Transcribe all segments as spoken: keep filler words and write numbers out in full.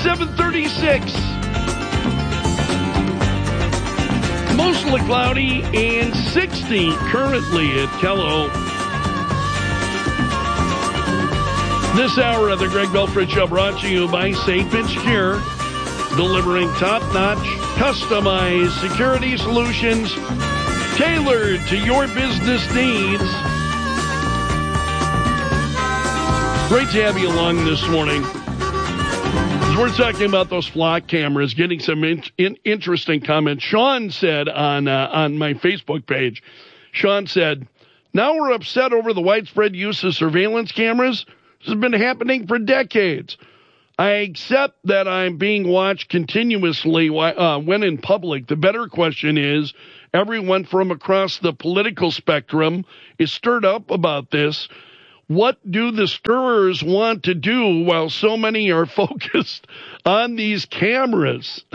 seven thirty-six. Mostly cloudy and sixty currently at Kello. This hour of the Greg Belfrage Show brought to you by Safe and Secure, delivering top-notch, customized security solutions tailored to your business needs. Great to have you along this morning. As we're talking about those flock cameras, getting some in, in, interesting comments. Sean said on uh, on my Facebook page, Sean said, now we're upset over the widespread use of surveillance cameras. This has been happening for decades. I accept that I'm being watched continuously uh, when in public. The better question is, everyone from across the political spectrum is stirred up about this. What do the stirrers want to do while so many are focused on these cameras?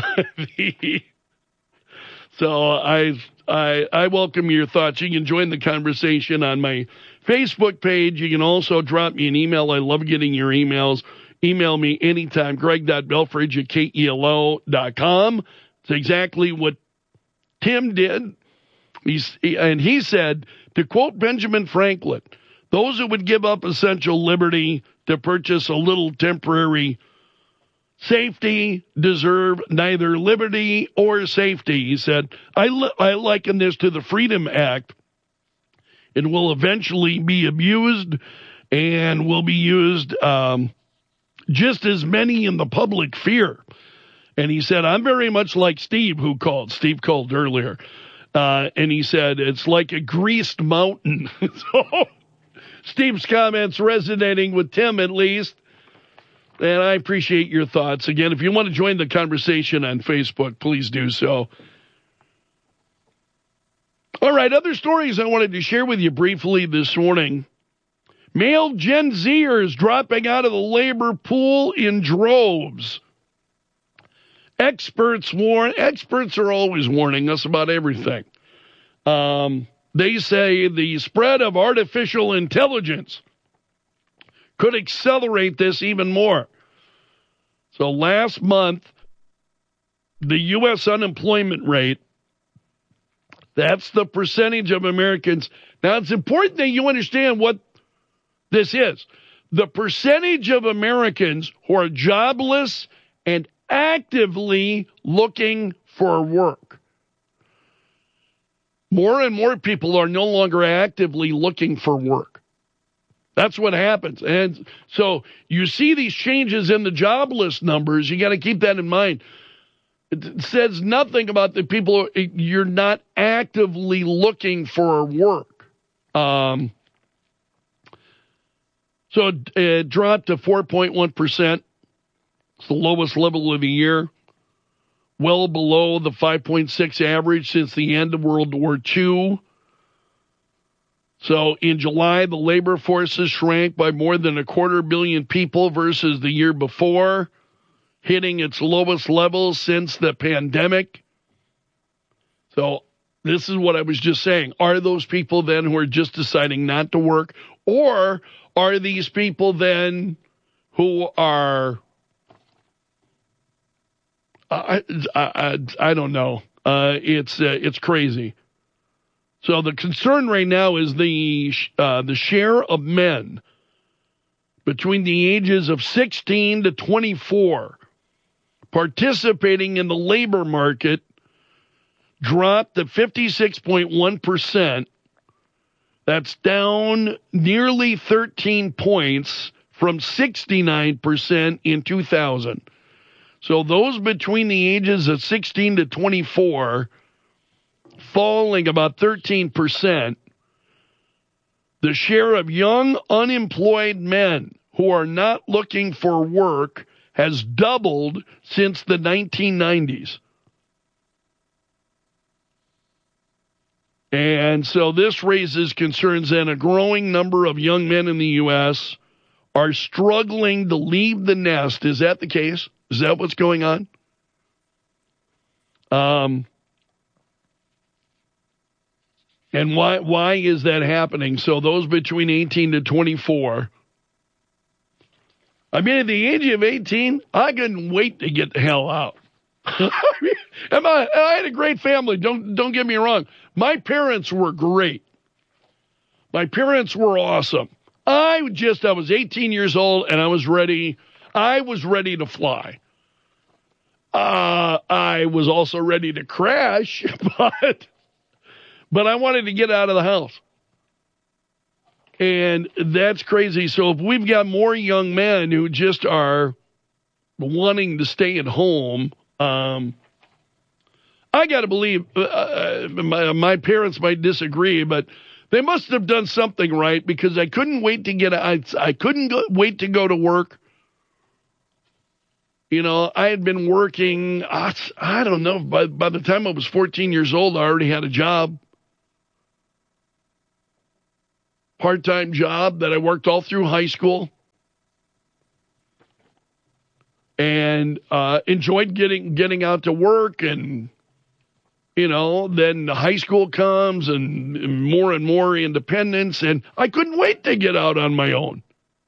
So I, I, I welcome your thoughts. You can join the conversation on my Facebook page. You can also drop me an email. I love getting your emails. Email me anytime, greg.belfridge at K E L O dot com. It's exactly what Tim did. He's, and he said, to quote Benjamin Franklin, those who would give up essential liberty to purchase a little temporary safety deserve neither liberty or safety. He said, I, li- I liken this to the Freedom Act. It will eventually be abused and will be used um, just as many in the public fear. And he said, I'm very much like Steve, who called. Steve called earlier. Uh, and he said, it's like a greased mountain. So Steve's comments resonating with Tim, at least. And I appreciate your thoughts. Again, if you want to join the conversation on Facebook, please do so. All right, other stories I wanted to share with you briefly this morning. Male Gen Zers dropping out of the labor pool in droves. Experts warn, experts are always warning us about everything. Um... They say the spread of artificial intelligence could accelerate this even more. So last month, the U S unemployment rate, that's the percentage of Americans. Now, it's important that you understand what this is. The percentage of Americans who are jobless and actively looking for work. More and more people are no longer actively looking for work. That's what happens. And so you see these changes in the jobless numbers. You got to keep that in mind. It says nothing about the people. You're not actively looking for work. Um, so it, it dropped to four point one percent. It's the lowest level of the year. Well below the five point six average since the end of World War Two. So in July, the labor forces shrank by more than a quarter billion people versus the year before, hitting its lowest level since the pandemic. So this is what I was just saying. Are those people then who are just deciding not to work? Or are these people then who are... I, I, I don't know. Uh, it's uh, it's crazy. So the concern right now is the uh, the share of men between the ages of sixteen to twenty-four participating in the labor market dropped to fifty-six point one percent. That's down nearly thirteen points from sixty-nine percent in two thousand. So those between the ages of sixteen to twenty-four falling about thirteen percent. The share of young unemployed men who are not looking for work has doubled since the nineteen nineties. And so this raises concerns that a growing number of young men in the U S are struggling to leave the nest. Is that the case? Is that what's going on? Um, and why why is that happening? So those between eighteen to twenty-four, I mean, at the age of eighteen, I couldn't wait to get the hell out. I mean, and my, I had a great family. Don't don't get me wrong. My parents were great. My parents were awesome. I just I was eighteen years old and I was ready. I was ready to fly. Uh, I was also ready to crash, but but I wanted to get out of the house. And that's crazy. So if we've got more young men who just are wanting to stay at home, um, I got to believe uh, my, my parents might disagree, but they must have done something right because I couldn't wait to get I, I couldn't go, wait to go to work. You know, I had been working, I, I don't know, by, by the time I was fourteen years old, I already had a job. Part-time job that I worked all through high school. And uh, enjoyed getting getting out to work. And, you know, then the high school comes and more and more independence. And I couldn't wait to get out on my own.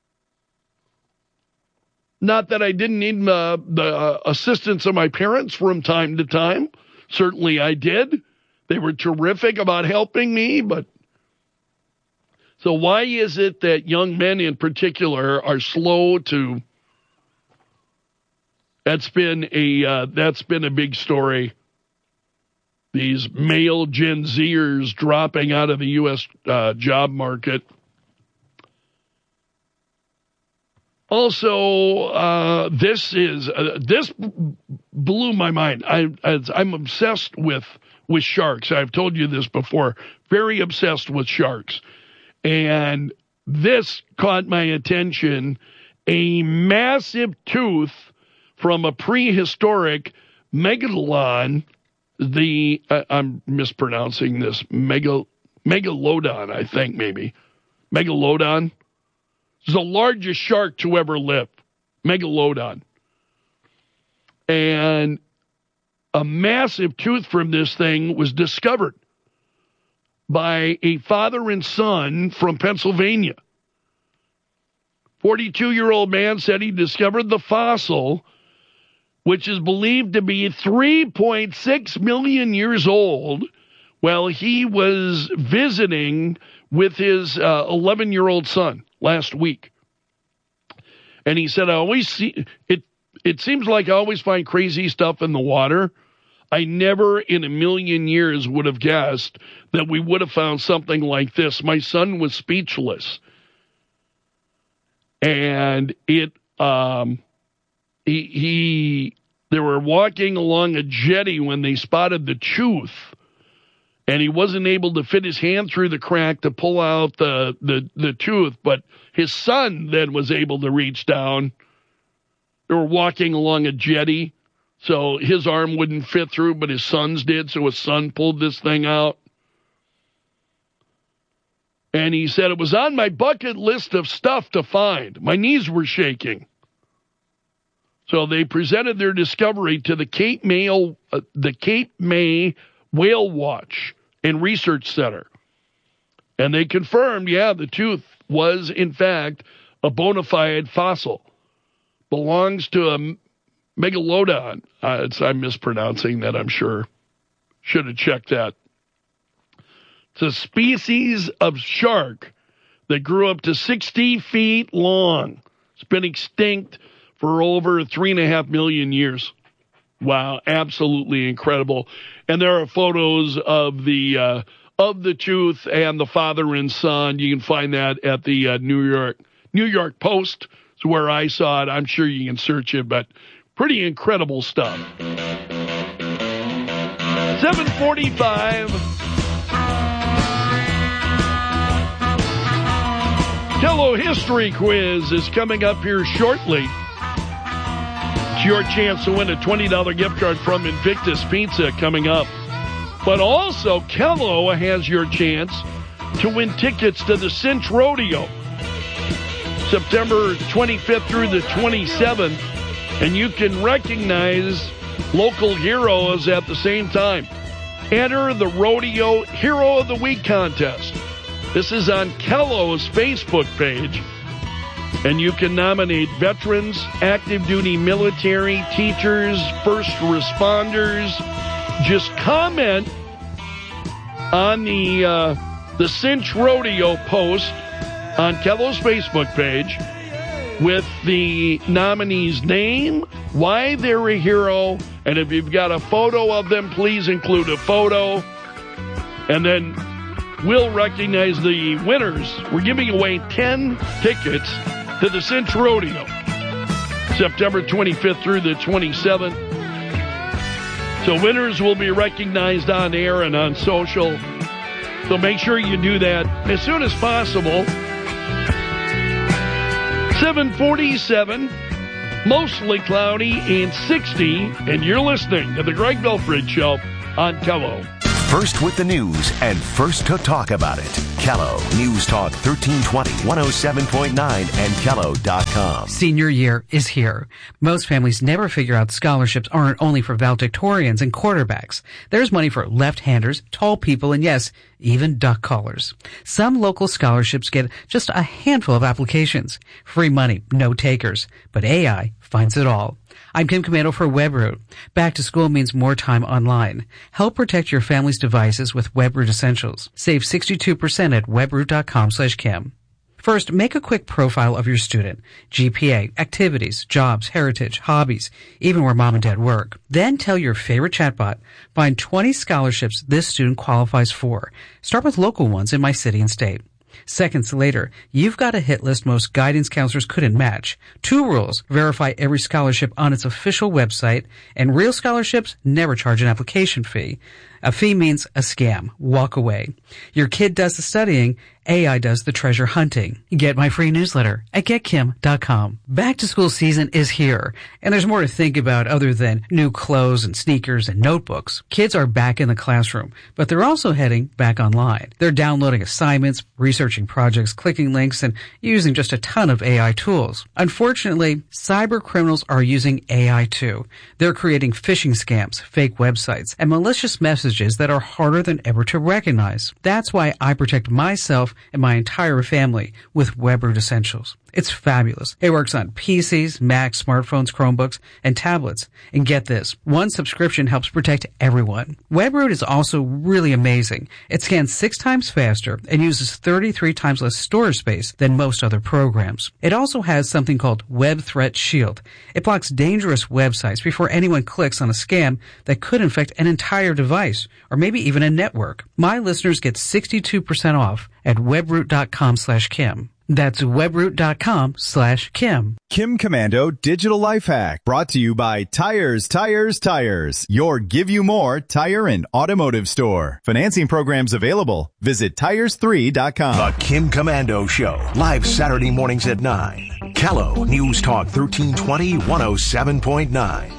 Not that I didn't need uh, the uh, assistance of my parents from time to time. Certainly I did. They were terrific about helping me, but so why is it that young men in particular are slow to? That's been a uh, that's been a big story. These male Gen Zers dropping out of the U S uh, job market. Also, uh, this is uh, this blew my mind. I, I'm obsessed with with sharks. I've told you this before. Very obsessed with sharks. And this caught my attention, a massive tooth from a prehistoric megalodon, the, uh, I'm mispronouncing this, Megal, megalodon, I think maybe. Megalodon. It's the largest shark to ever live. Megalodon. And a massive tooth from this thing was discovered by a father and son from Pennsylvania. forty-two-year-old man said he discovered the fossil, which is believed to be three point six million years old, while he was visiting with his uh, eleven-year-old son last week. And he said, I always see, it, it seems like I always find crazy stuff in the water. I never in a million years would have guessed that we would have found something like this. My son was speechless. And it, um, he, he, they were walking along a jetty when they spotted the tooth, and he wasn't able to fit his hand through the crack to pull out the, the, the tooth, but his son then was able to reach down. They were walking along a jetty. So his arm wouldn't fit through, but his son's did, so his son pulled this thing out. And he said, it was on my bucket list of stuff to find. My knees were shaking. So they presented their discovery to the Cape May, uh, the Cape May Whale Watch and Research Center. And they confirmed, yeah, the tooth was, in fact, a bona fide fossil. Belongs to a megalodon. Uh, it's, I'm mispronouncing that, I'm sure. Should have checked that. It's a species of shark that grew up to sixty feet long. It's been extinct for over three and a half million years. Wow, absolutely incredible. And there are photos of the uh, of the tooth and the father and son. You can find that at the uh, New York New York Post. It's where I saw it. I'm sure you can search it, but pretty incredible stuff. seven forty-five. Hello History Quiz is coming up here shortly. It's your chance to win a twenty dollars gift card from Invictus Pizza coming up. But also, Kello has your chance to win tickets to the Cinch Rodeo, September twenty-fifth through the twenty-seventh. And you can recognize local heroes at the same time. Enter the Rodeo Hero of the Week contest. This is on Kello's Facebook page. And you can nominate veterans, active duty military, teachers, first responders. Just comment on the uh, the Cinch Rodeo post on Kello's Facebook page with the nominee's name, why they're a hero, and if you've got a photo of them, please include a photo. And then we'll recognize the winners. We're giving away ten tickets to the Cinch Rodeo, September twenty-fifth through the twenty-seventh. So winners will be recognized on air and on social. So make sure you do that as soon as possible. seven forty-seven, mostly cloudy and sixty, and you're listening to the Greg Belford Show on Kello. First with the news and first to talk about it. Kello News Talk thirteen twenty, one oh seven point nine and Kello dot com. Senior year is here. Most families never figure out scholarships aren't only for valedictorians and quarterbacks. There's money for left-handers, tall people, and yes, even duck callers. Some local scholarships get just a handful of applications. Free money, no takers. But A I finds it all. I'm Kim Commando for WebRoot. Back to school means more time online. Help protect your family's devices with WebRoot Essentials. Save sixty-two percent at webroot.com slash Kim. First, make a quick profile of your student. G P A, activities, jobs, heritage, hobbies, even where mom and dad work. Then tell your favorite chatbot, find twenty scholarships this student qualifies for. Start with local ones in my city and state. Seconds later, you've got a hit list most guidance counselors couldn't match. Two rules: verify every scholarship on its official website, and real scholarships never charge an application fee. A fee means a scam. Walk away. Your kid does the studying, A I does the treasure hunting. Get my free newsletter at get kim dot com. Back to school season is here, and there's more to think about other than new clothes and sneakers and notebooks. Kids are back in the classroom, but they're also heading back online. They're downloading assignments, researching projects, clicking links, and using just a ton of A I tools. Unfortunately, cyber criminals are using A I too. They're creating phishing scams, fake websites, and malicious messages that are harder than ever to recognize. That's why I protect myself and my entire family with WebRoot Essentials. It's fabulous. It works on P Cs, Macs, smartphones, Chromebooks, and tablets. And get this, one subscription helps protect everyone. WebRoot is also really amazing. It scans six times faster and uses thirty-three times less storage space than most other programs. It also has something called Web Threat Shield. It blocks dangerous websites before anyone clicks on a scam that could infect an entire device or maybe even a network. My listeners get sixty-two percent off at webroot.com slash Kim. That's webroot.com slash Kim. Kim Commando Digital Life Hack, brought to you by Tires, Tires, Tires, your Give You More tire and automotive store. Financing programs available. Visit tires three dot com. The Kim Commando Show, live Saturday mornings at nine. Kello News Talk thirteen twenty, one oh seven point nine.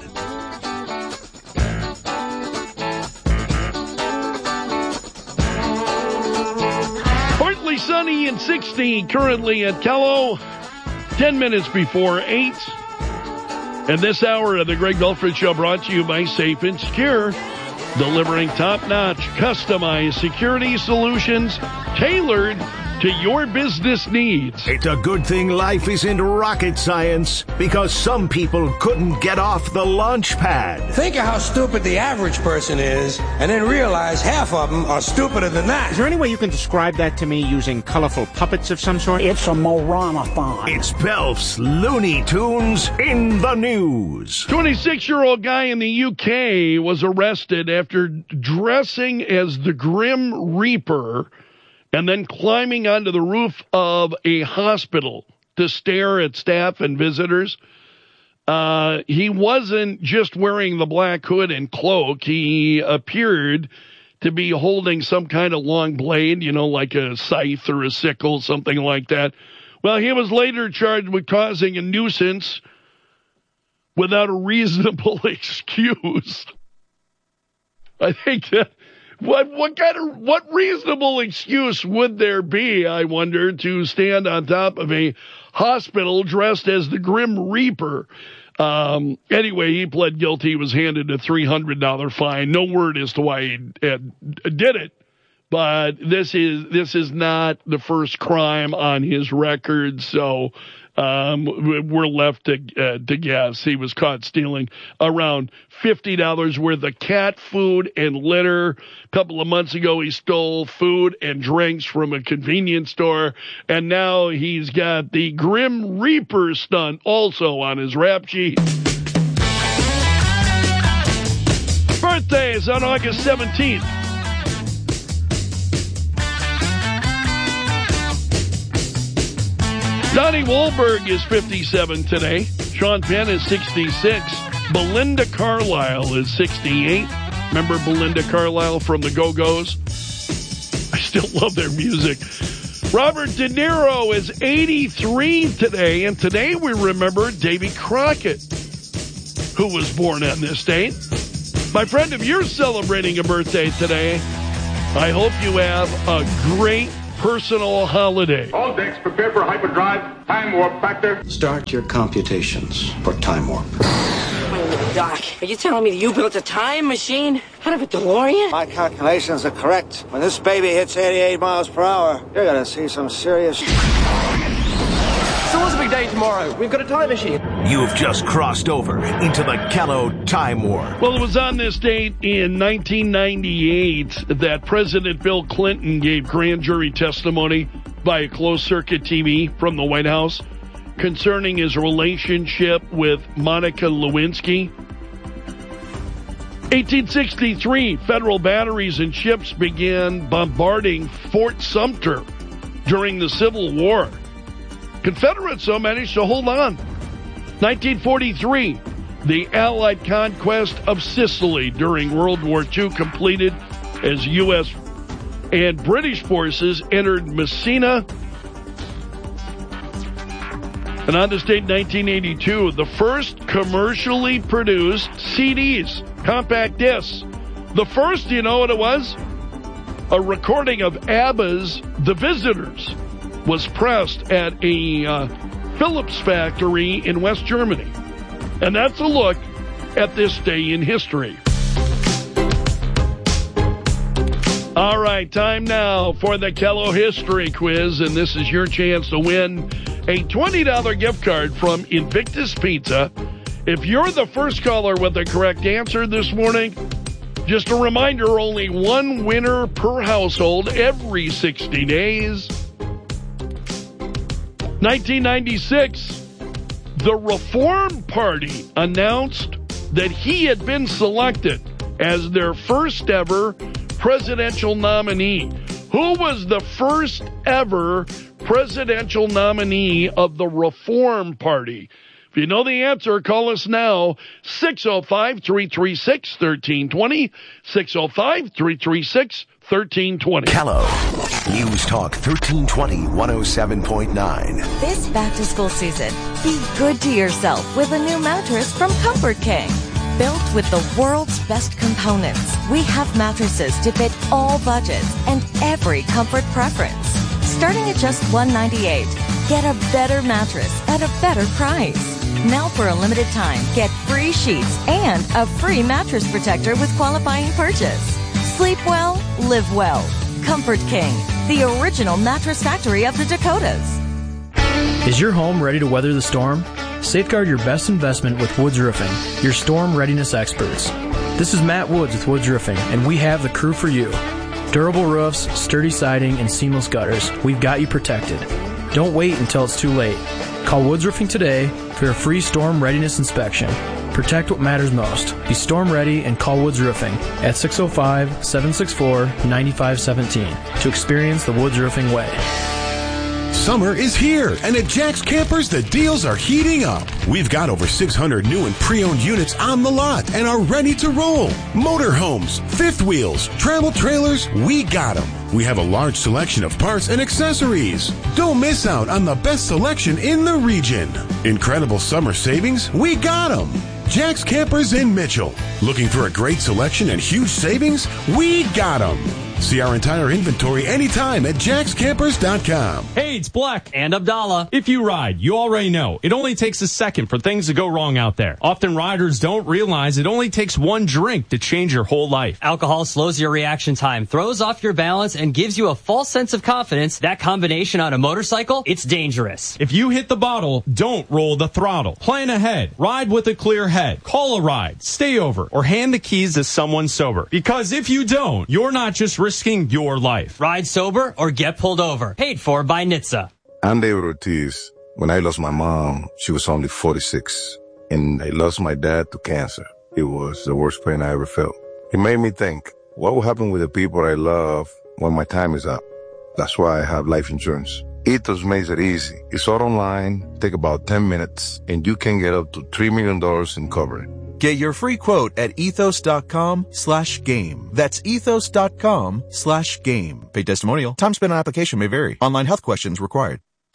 Sunny and sixty currently at Kello, ten minutes before eight. And this hour of the Greg Belford Show brought to you by Safe and Secure, delivering top-notch, customized security solutions tailored to your business needs. It's a good thing life isn't rocket science, because some people couldn't get off the launch pad. Think of how stupid the average person is, and then realize half of them are stupider than that. Is there any way you can describe that to me using colorful puppets of some sort? It's a Moranathon. It's Belf's Looney Tunes in the news. twenty-six-year-old guy in the U K was arrested after dressing as the Grim Reaper and then climbing onto the roof of a hospital to stare at staff and visitors. Uh, he wasn't just wearing the black hood and cloak. He appeared to be holding some kind of long blade, you know, like a scythe or a sickle, something like that. Well, he was later charged with causing a nuisance without a reasonable excuse. I think that What what kind of what reasonable excuse would there be, I wonder, to stand on top of a hospital dressed as the Grim Reaper? Um, anyway, he pled guilty. He was handed a three hundred dollars fine. No word as to why he uh, did it, but this is this is not the first crime on his record. So Um, we're left to, uh, to guess. He was caught stealing around fifty dollars worth of cat food and litter. A couple of months ago, he stole food and drinks from a convenience store. And now he's got the Grim Reaper stunt also on his rap sheet. Birthdays on August seventeenth. Donnie Wahlberg is fifty-seven today. Sean Penn is sixty-six. Belinda Carlisle is sixty-eight. Remember Belinda Carlisle from the Go-Go's? I still love their music. Robert De Niro is eighty-three today. And today we remember Davy Crockett, who was born on this date. My friend, if you're celebrating a birthday today, I hope you have a great personal holiday. All decks prepare for hyperdrive. Time warp factor. Start your computations for time warp. Wait a minute, Doc. Are you telling me that you built a time machine out of a DeLorean? My calculations are correct. When this baby hits eighty-eight miles per hour, you're gonna see some serious... So what's the big day tomorrow? We've got a time machine. You've just crossed over into the Kello Time War. Well, it was on this date in nineteen ninety-eight that President Bill Clinton gave grand jury testimony via closed-circuit T V from the White House concerning his relationship with Monica Lewinsky. eighteen sixty-three, federal batteries and ships began bombarding Fort Sumter during the Civil War. Confederates, though, managed to hold on. nineteen forty-three, the Allied conquest of Sicily during World War Two completed as U S and British forces entered Messina. And on this date, nineteen eighty-two, the first commercially produced C Ds, compact discs. The first, you know what it was? A recording of ABBA's The Visitors was pressed at a uh, Philips factory in West Germany. And that's a look at this day in history. All right, time now for the Kello History Quiz, and this is your chance to win a twenty dollars gift card from Invictus Pizza. If you're the first caller with the correct answer this morning, just a reminder, only one winner per household every sixty days. nineteen ninety-six, the Reform Party announced that he had been selected as their first ever presidential nominee. Who was the first ever presidential nominee of the Reform Party? If you know the answer, call us now, six oh five, three three six, one three two zero, six oh five, three three six, one three two zero. Kello, News Talk thirteen twenty, one oh seven point nine. This back-to-school season, be good to yourself with a new mattress from Comfort King. Built with the world's best components, we have mattresses to fit all budgets and every comfort preference. Starting at just one hundred ninety-eight dollars, get a better mattress at a better price. Now for a limited time, get free sheets and a free mattress protector with qualifying purchase. Sleep well, live well. Comfort King, the original mattress factory of the Dakotas. Is your home ready to weather the storm? Safeguard your best investment with Woods Roofing, your storm readiness experts. This is Matt Woods with Woods Roofing, and we have the crew for you. Durable roofs, sturdy siding, and seamless gutters. We've got you protected. Don't wait until it's too late. Call Woods Roofing today for a free storm readiness inspection. Protect what matters most. Be storm ready and call Woods Roofing at six oh five, seven six four, nine five one seven to experience the Woods Roofing way. Summer is here, and at Jack's Campers, the deals are heating up. We've got over six hundred new and pre-owned units on the lot and are ready to roll. Motorhomes, fifth wheels, travel trailers, we got them. We have a large selection of parts and accessories. Don't miss out on the best selection in the region. Incredible summer savings, we got them. Jack's Campers in Mitchell. Looking for a great selection and huge savings? We got them. See our entire inventory anytime at jacks campers dot com. Hey, it's Black and Abdallah. If you ride, you already know it only takes a second for things to go wrong out there. Often riders don't realize it only takes one drink to change your whole life. Alcohol slows your reaction time, throws off your balance, and gives you a false sense of confidence. That combination on a motorcycle, it's dangerous. If you hit the bottle, don't roll the throttle. Plan ahead. Ride with a clear head. Call a ride. Stay over. Or hand the keys to someone sober. Because if you don't, you're not just risking your life. Ride sober or get pulled over. Paid for by N H T S A. I'm David Ortiz. When I lost my mom, she was only forty-six. And I lost my dad to cancer. It was the worst pain I ever felt. It made me think, what will happen with the people I love when my time is up? That's why I have life insurance. Ethos makes it easy. It's all online, take about ten minutes, and you can get up to three million dollars in coverage. Get your free quote at ethos.com slash game. That's ethos.com slash game. Paid testimonial. Time spent on application may vary. Online health questions required.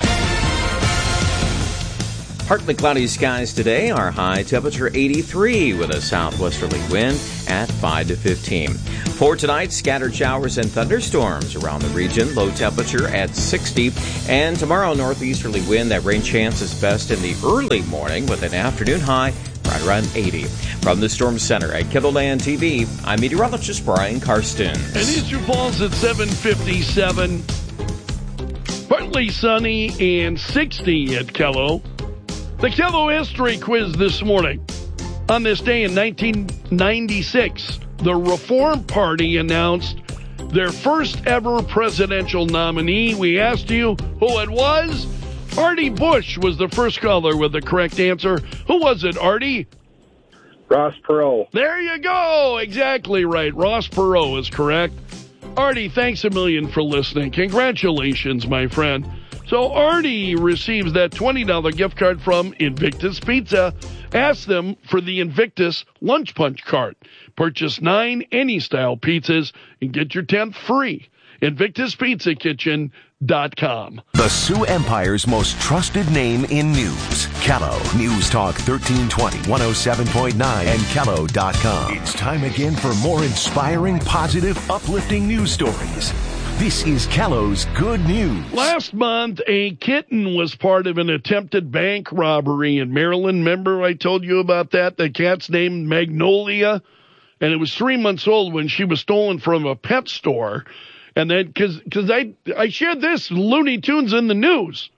Partly cloudy skies today. Our high temperature eighty-three with a southwesterly wind at five to fifteen. For tonight, scattered showers and thunderstorms around the region. Low temperature at sixty. And tomorrow, northeasterly wind. That rain chance is best in the early morning with an afternoon high right around eighty. From the Storm Center at KELOLAND T V, I'm meteorologist Brian Karsten. And Easter Falls at seven fifty-seven. Partly sunny and sixty at Kello. The Kello History Quiz this morning. On this day in nineteen ninety-six, the Reform Party announced their first ever presidential nominee. We asked you who it was. Artie Bush was the first caller with the correct answer. Who was it, Artie? Ross Perot. There you go. Exactly right. Ross Perot is correct. Artie, thanks a million for listening. Congratulations, my friend. So Artie receives that twenty dollars gift card from Invictus Pizza. Ask them for the Invictus Lunch Punch card. Purchase nine any-style pizzas and get your tenth free. Invictus Pizza Kitchen dot com. The Sioux Empire's most trusted name in news. Kello News Talk thirteen twenty, one oh seven point nine and Kello dot com. It's time again for more inspiring, positive, uplifting news stories. This is Kello's Good News. Last month, a kitten was part of an attempted bank robbery in Maryland. Remember I told you about that? The cat's named Magnolia, and it was three months old when she was stolen from a pet store. And then, because because I I shared this Looney Tunes in the news,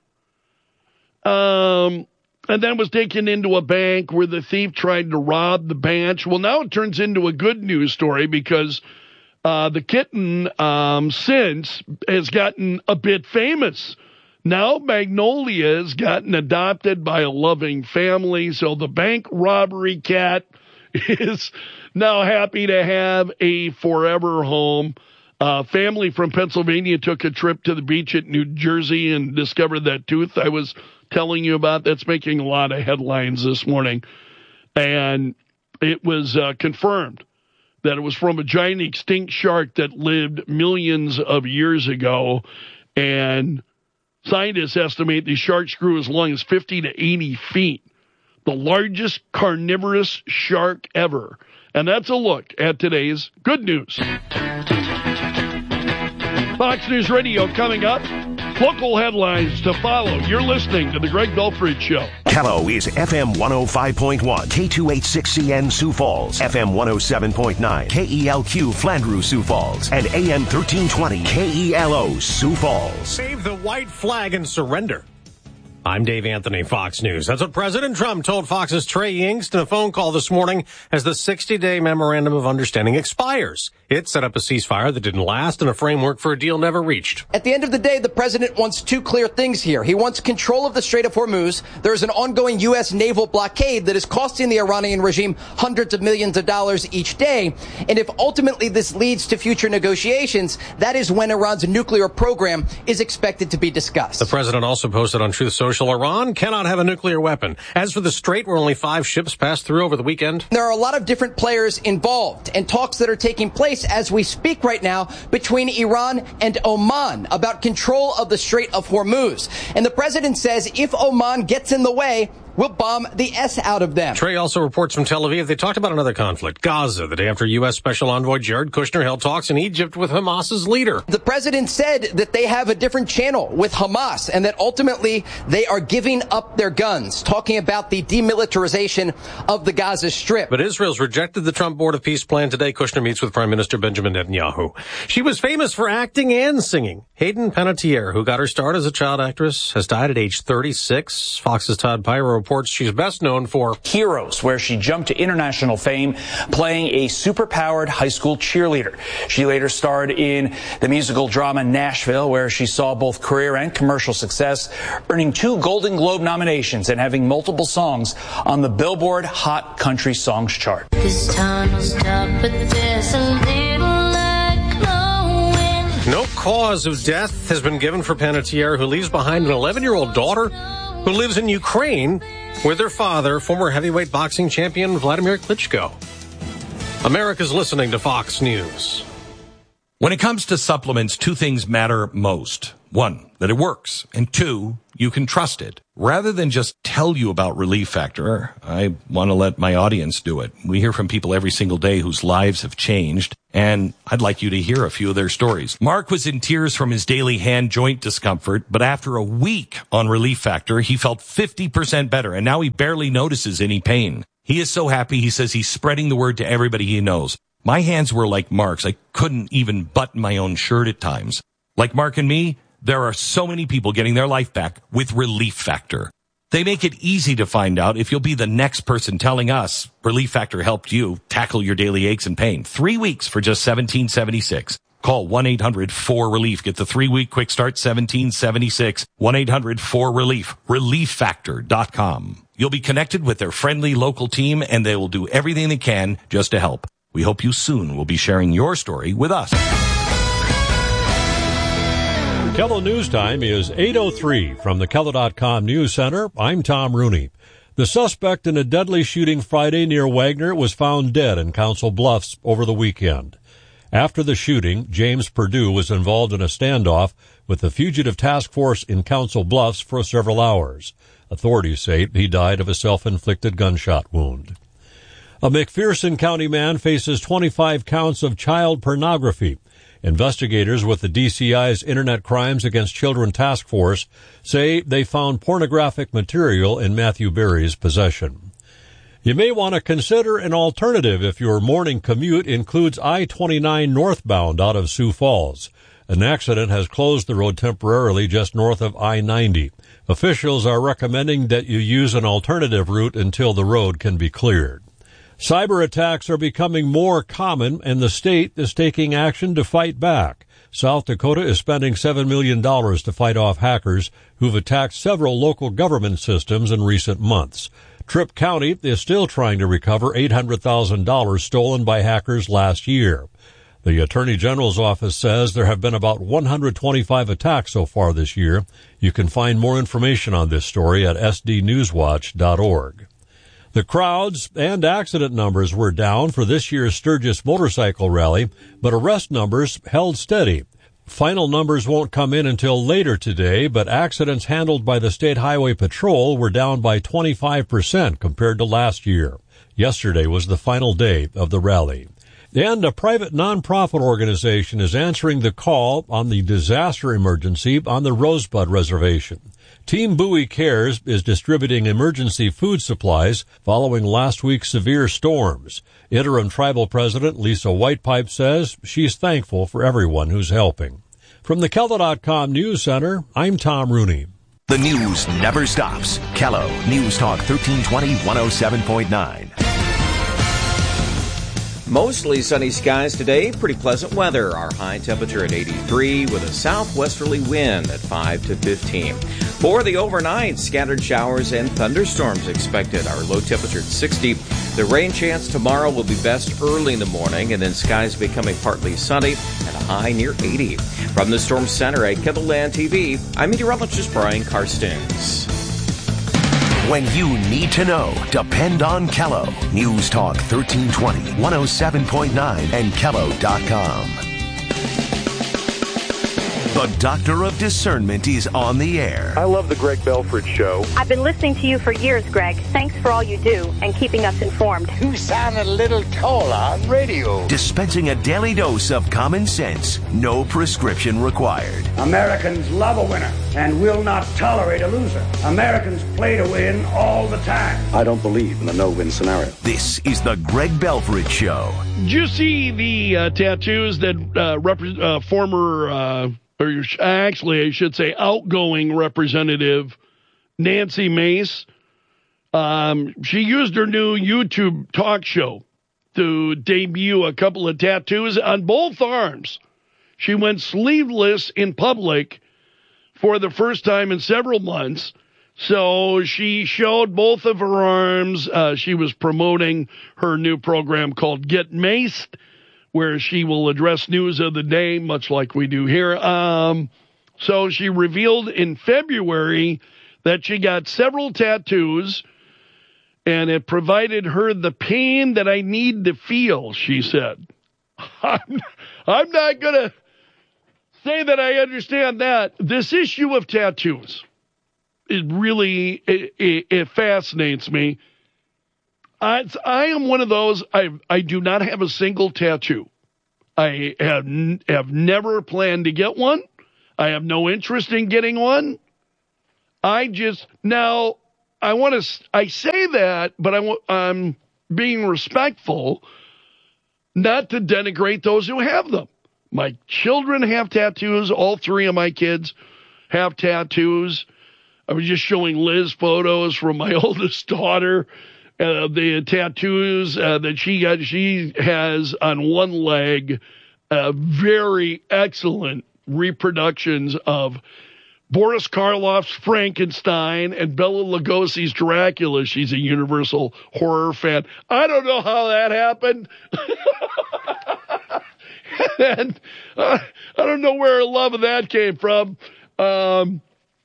um, and then was taken into a bank where the thief tried to rob the branch. Well, now it turns into a good news story because uh, the kitten um, since has gotten a bit famous. Now Magnolia has gotten adopted by a loving family, so the bank robbery cat is now happy to have a forever home. Uh, family from Pennsylvania took a trip to the beach at New Jersey and discovered that tooth I was telling you about. That's making a lot of headlines this morning. And it was uh, confirmed that it was from a giant extinct shark that lived millions of years ago. And scientists estimate these sharks grew as long as fifty to eighty feet. The largest carnivorous shark ever. And that's a look at today's good news. Fox News Radio coming up. Local headlines to follow. You're listening to The Greg Belfridge Show. Kello is F M one oh five point one, K two eighty-six C N Sioux Falls, F M one oh seven point nine, K E L Q Flandreau Sioux Falls, and A M thirteen twenty K E L O Sioux Falls. Save the white flag and surrender. I'm Dave Anthony, Fox News. That's what President Trump told Fox's Trey Yingst in a phone call this morning as the sixty-day Memorandum of Understanding expires. It set up a ceasefire that didn't last and a framework for a deal never reached. At the end of the day, the president wants two clear things here. He wants control of the Strait of Hormuz. There is an ongoing U S naval blockade that is costing the Iranian regime hundreds of millions of dollars each day. And if ultimately this leads to future negotiations, that is when Iran's nuclear program is expected to be discussed. The president also posted on Truth Social, Iran cannot have a nuclear weapon. As for the Strait, where only five ships passed through over the weekend, there are a lot of different players involved and talks that are taking place as we speak right now between Iran and Oman about control of the Strait of Hormuz. And the president says if Oman gets in the way, will bomb the S out of them. Trey also reports from Tel Aviv. They talked about another conflict, Gaza, the day after U S. Special Envoy Jared Kushner held talks in Egypt with Hamas's leader. The president said that they have a different channel with Hamas and that ultimately they are giving up their guns, talking about the demilitarization of the Gaza Strip. But Israel's rejected the Trump Board of Peace plan. Today, Kushner meets with Prime Minister Benjamin Netanyahu. She was famous for acting and singing. Hayden Panettiere, who got her start as a child actress, has died at age thirty-six. Fox's Todd Pyro reports she's best known for Heroes, where she jumped to international fame playing a superpowered high school cheerleader. She later starred in the musical drama Nashville, where she saw both career and commercial success, earning two Golden Globe nominations and having multiple songs on the Billboard Hot Country Songs chart. This time will stop, but there's a little light glowing. No cause of death has been given for Panettiere, who leaves behind an eleven-year-old daughter who lives in Ukraine with her father, former heavyweight boxing champion Vladimir Klitschko. America's listening to Fox News. When it comes to supplements, two things matter most. One, that it works. And two, you can trust it. Rather than just tell you about Relief Factor, I want to let my audience do it. We hear from people every single day whose lives have changed, and I'd like you to hear a few of their stories. Mark was in tears from his daily hand joint discomfort, but after a week on Relief Factor, he felt fifty percent better, and now he barely notices any pain. He is so happy, he says he's spreading the word to everybody he knows. My hands were like Mark's. I couldn't even button my own shirt at times. Like Mark and me, there are so many people getting their life back with Relief Factor. They make it easy to find out if you'll be the next person telling us Relief Factor helped you tackle your daily aches and pain. Three weeks for just seventeen seventy-six. Call one eight hundred four relief. Get the three-week quick start, seventeen seventy-six. one eight hundred four relief. relief factor dot com. You'll be connected with their friendly local team, and they will do everything they can just to help. We hope you soon will be sharing your story with us. Kello News Time is eight oh three from the Kello dot com News Center. I'm Tom Rooney. The suspect in a deadly shooting Friday near Wagner was found dead in Council Bluffs over the weekend. After the shooting, James Perdue was involved in a standoff with the fugitive task force in Council Bluffs for several hours. Authorities say he died of a self-inflicted gunshot wound. A McPherson County man faces twenty-five counts of child pornography. Investigators with the D C I's Internet Crimes Against Children Task Force say they found pornographic material in Matthew Berry's possession. You may want to consider an alternative if your morning commute includes I twenty-nine northbound out of Sioux Falls. An accident has closed the road temporarily just north of I ninety. Officials are recommending that you use an alternative route until the road can be cleared. Cyber attacks are becoming more common, and the state is taking action to fight back. South Dakota is spending seven million dollars to fight off hackers who've attacked several local government systems in recent months. Tripp County is still trying to recover eight hundred thousand dollars stolen by hackers last year. The Attorney General's office says there have been about one hundred twenty-five attacks so far this year. You can find more information on this story at s d news watch dot org. The crowds and accident numbers were down for this year's Sturgis Motorcycle Rally, but arrest numbers held steady. Final numbers won't come in until later today, but accidents handled by the State Highway Patrol were down by twenty-five percent compared to last year. Yesterday was the final day of the rally. And a private nonprofit organization is answering the call on the disaster emergency on the Rosebud Reservation. Team Bowie Cares is distributing emergency food supplies following last week's severe storms. Interim Tribal President Lisa Whitepipe says she's thankful for everyone who's helping. From the Kello dot com News Center, I'm Tom Rooney. The news never stops. Kello News Talk thirteen twenty, one oh seven point nine. Mostly sunny skies today, pretty pleasant weather. Our high temperature at eighty-three with a southwesterly wind at five to fifteen. For the overnight, scattered showers and thunderstorms expected. Our low temperature at sixty. The rain chance tomorrow will be best early in the morning, and then skies becoming partly sunny and a high near eighty. From the Storm Center at KENDLELAND T V, I'm meteorologist Brian Karstens. When you need to know, depend on Kello. News Talk thirteen twenty, one oh seven point nine, and Kello dot com. The Doctor of Discernment is on the air. I love the Greg Belford Show. I've been listening to you for years, Greg. Thanks for all you do and keeping us informed. You sound a little taller on radio. Dispensing a daily dose of common sense, no prescription required. Americans love a winner and will not tolerate a loser. Americans play to win all the time. I don't believe in the no-win scenario. This is the Greg Belford Show. Did you see the uh, tattoos that uh, rep- uh, former, uh, or actually I should say outgoing Representative Nancy Mace, um, she used her new YouTube talk show to debut a couple of tattoos on both arms. She went sleeveless in public for the first time in several months. So she showed both of her arms. Uh, she was promoting her new program called Get Maced, where she will address news of the day, much like we do here. Um, so she revealed in February that she got several tattoos, and it provided her the pain that I need to feel, she said. I'm, I'm not going to say that I understand that. This issue of tattoos, it really, it, it, it fascinates me. I, I am one of those, I I do not have a single tattoo. I have, have never planned to get one. I have no interest in getting one. I just, now, I want to, I say that, but I, I'm being respectful, not to denigrate those who have them. My children have tattoos. All three of my kids have tattoos. I was just showing Liz photos from my oldest daughter, uh, the tattoos uh, that she got. She has on one leg uh, very excellent reproductions of Boris Karloff's Frankenstein and Bela Lugosi's Dracula. She's a Universal horror fan. I don't know how that happened. And uh, I don't know where her love of that came from. Um,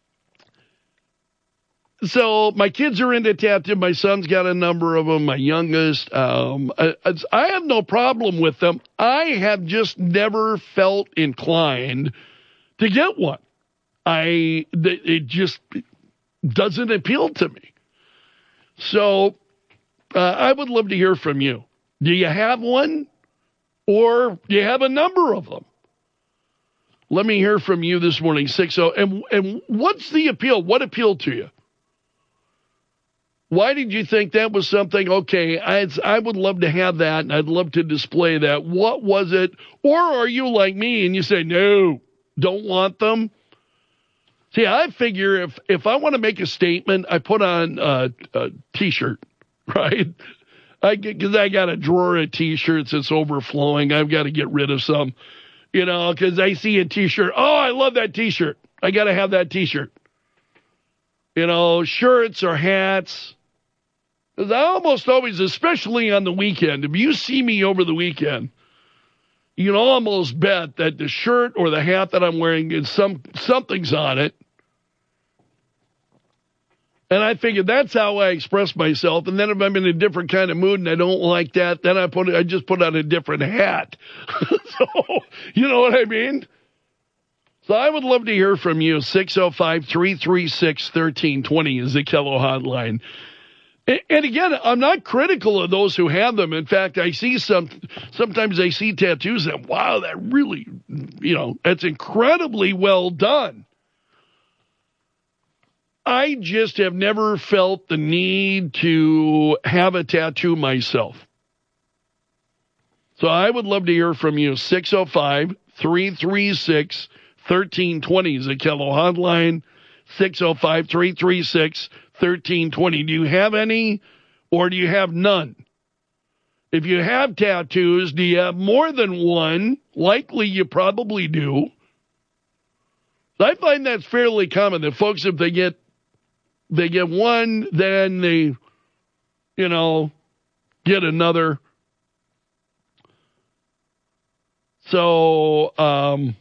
so my kids are into tattoo. My son's got a number of them. My youngest. Um, I, I have no problem with them. I have just never felt inclined to get one. I it just doesn't appeal to me. So uh, I would love to hear from you. Do you have one? Or do you have a number of them? Let me hear from you this morning, six oh. And, and what's the appeal? What appealed to you? Why did you think that was something, okay, I, I would love to have that, and I'd love to display that. What was it? Or are you like me and you say, no, don't want them? See, I figure if, if I want to make a statement, I put on a, a T-shirt, right? I because I got a drawer of T-shirts that's overflowing. I've got to get rid of some, you know, because I see a T-shirt. Oh, I love that T-shirt. I got to have that T-shirt. You know, shirts or hats. Because I almost always, especially on the weekend, if you see me over the weekend, you can almost bet that the shirt or the hat that I'm wearing is some something's on it. And I figured that's how I express myself. And then if I'm in a different kind of mood and I don't like that, then I put I just put on a different hat. So, you know what I mean? So I would love to hear from you. six oh five, three three six, one three two zero is the Kello hotline. And again, I'm not critical of those who have them. In fact, I see some, sometimes I see tattoos and wow, that really, you know, that's incredibly well done. I just have never felt the need to have a tattoo myself. So I would love to hear from you. six oh five, three three six, one three two zero is the Kello hotline. six oh five, three three six, one three two zero. Do you have any or do you have none? If you have tattoos, do you have more than one? Likely you probably do. I find that's fairly common that folks, if they get They get one, then they, you know, get another. So, um,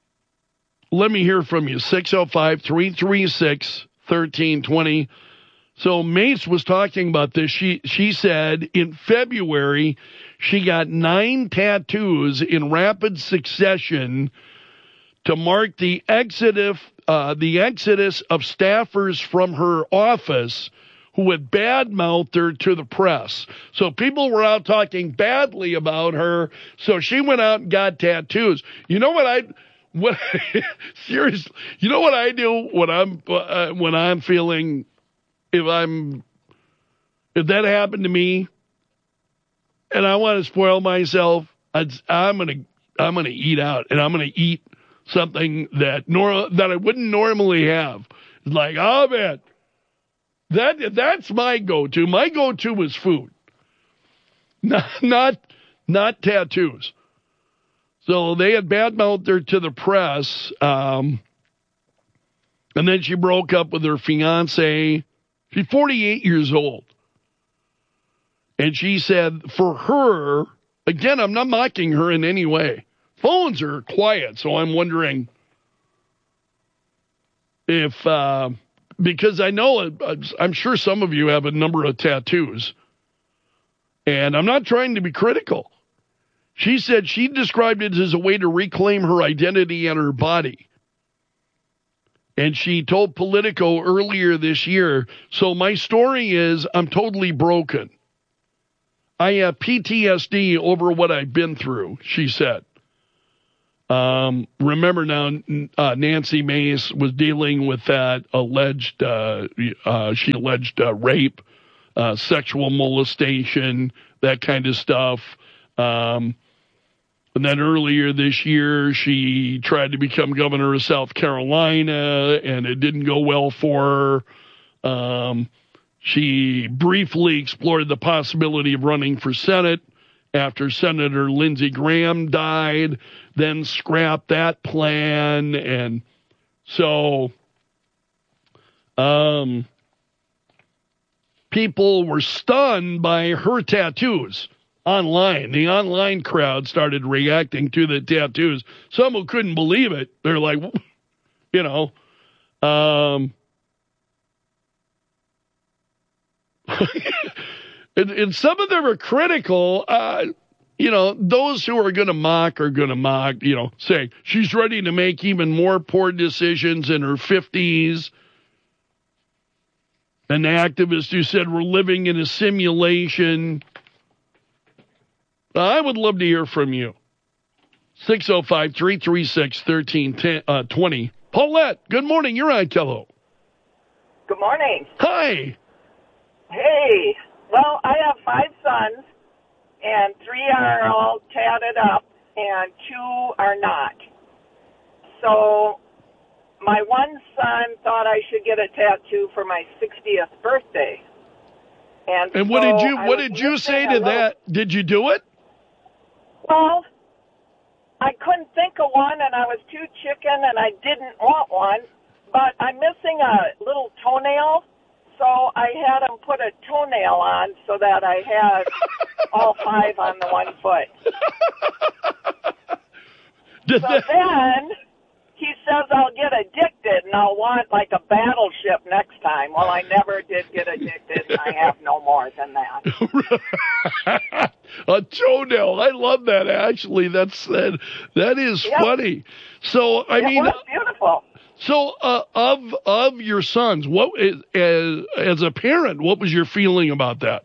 let me hear from you. six oh five, three three six, one three two zero. So Mace was talking about this. She she said in February she got nine tattoos in rapid succession to mark the exodus uh, the exodus of staffers from her office who had badmouthed her to the press. So people were out talking badly about her. So she went out and got tattoos. You know what I? What seriously? You know what I do when I'm uh, when I'm feeling if I'm if that happened to me and I want to spoil myself, I'd, I'm gonna I'm gonna eat out and I'm gonna eat something that nor that I wouldn't normally have. It's like, oh man, that that's my go-to. My go-to is food, not not not tattoos. So they had badmouthed her to the press, um, and then she broke up with her fiance. She's forty-eight years old. And she said for her, again, I'm not mocking her in any way. Phones are quiet, so I'm wondering if, uh, because I know, I'm sure some of you have a number of tattoos. And I'm not trying to be critical. She said she described it as a way to reclaim her identity and her body. And she told Politico earlier this year, so my story is I'm totally broken. I have P T S D over what I've been through, she said. Um, remember now, uh, Nancy Mace was dealing with that alleged, uh, uh, she alleged uh, rape, uh, sexual molestation, that kind of stuff. Um, and then earlier this year, she tried to become governor of South Carolina, and it didn't go well for her. Um, she briefly explored the possibility of running for Senate after Senator Lindsey Graham died, then scrapped that plan. And so um, people were stunned by her tattoos online. The online crowd started reacting to the tattoos. Some who couldn't believe it, they're like, you know, um, and, and some of them are critical. Uh, you know, those who are going to mock are going to mock, you know, say she's ready to make even more poor decisions in her fifties. An activist who said we're living in a simulation. I would love to hear from you. six oh five, three three six, one three two oh. Paulette, good morning. You're on Kello. Good morning. Hi. Hey. Well, I have five sons, and three are all tatted up, and two are not. So my one son thought I should get a tattoo for my sixtieth birthday. And, and what so did you I what did you say to little, that? Did you do it? Well, I couldn't think of one, and I was too chicken, and I didn't want one. But I'm missing a little toenail, so I had him put a toenail on so that I had all five on the one foot. Did so that... then he says I'll get addicted, and I'll want like a battleship next time. Well, I never did get addicted, and I have no more than that. A toenail. I love that, actually. That's that, that is yep. funny. So, I it mean... was beautiful. So, uh, of of your sons, what is, as, as a parent, what was your feeling about that?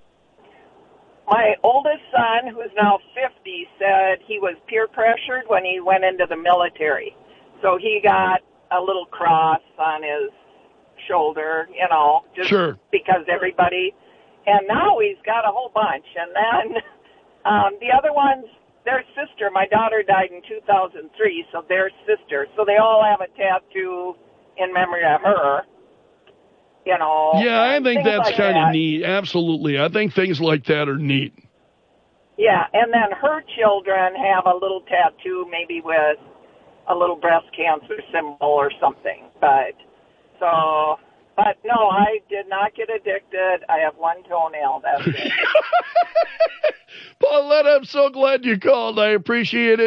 My oldest son, who's now fifty, said he was peer pressured when he went into the military. So he got a little cross on his shoulder, you know, just sure. because everybody. And now he's got a whole bunch. And then um, the other ones, their sister, my daughter died in two thousand three, so their sister. So they all have a tattoo in memory of her, you know. Yeah, I think that's like kind of that. neat. Absolutely. I think things like that are neat. Yeah, and then her children have a little tattoo, maybe with a little breast cancer symbol or something. But, so... But, no, I did not get addicted. I have one toenail. That's it. Paulette, I'm so glad you called. I appreciate it.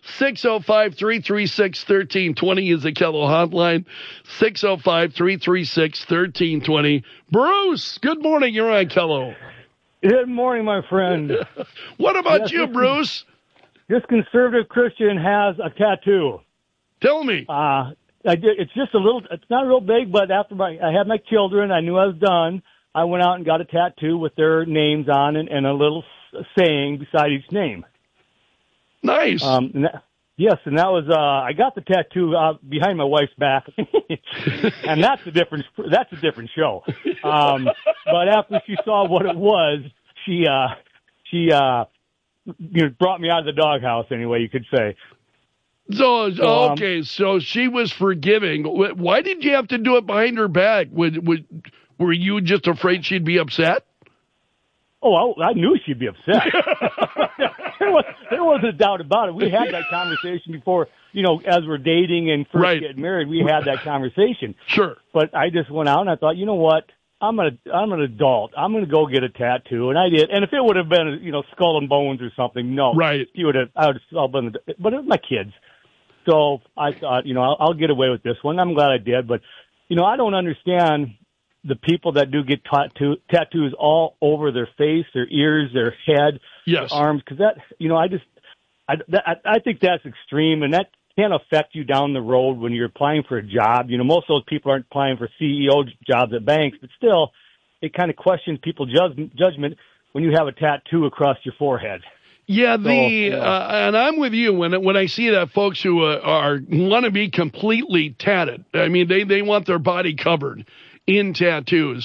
six oh five, three three six, one three two zero is the Kello hotline. six oh five, three three six, one three two zero. Bruce, good morning. You're on Kello. Good morning, my friend. What about yes, you, this, Bruce? This conservative Christian has a tattoo. Tell me. Uh, I did. It's just a little. It's not real big, but after my, I had my children, I knew I was done. I went out and got a tattoo with their names on and, and a little saying beside each name. Nice. Um, and that, yes, and that was. Uh, I got the tattoo uh, behind my wife's back, and that's a different. That's a different show. Um, but after she saw what it was, she uh, she uh, you know, brought me out of the doghouse. Anyway, you could say. So, So, um, okay, so she was forgiving. Why did you have to do it behind her back? Would, would, were you just afraid she'd be upset? Oh, I, I knew she'd be upset. there, was, there wasn't a doubt about it. We had that conversation before, you know, as we're dating and first Right. getting married, we had that conversation. Sure. But I just went out and I thought, you know what? I'm a, I'm an adult. I'm going to go get a tattoo. And I did. And if it would have been, you know, skull and bones or something, no. Right. She would have, I would have still been, but it was my kids. So I thought, you know, I'll, I'll get away with this one. I'm glad I did. But, you know, I don't understand the people that do get tattoo, tattoos all over their face, their ears, their head, yes. their arms. Because that, you know, I just, I, that, I think that's extreme. And that can affect you down the road when you're applying for a job. You know, most of those people aren't applying for C E O jobs at banks. But still, it kind of questions people's judge, judgment when you have a tattoo across your forehead. Yeah, the So, you know. uh, and I'm with you when when I see that folks who uh, are want to be completely tatted. I mean, they they want their body covered in tattoos.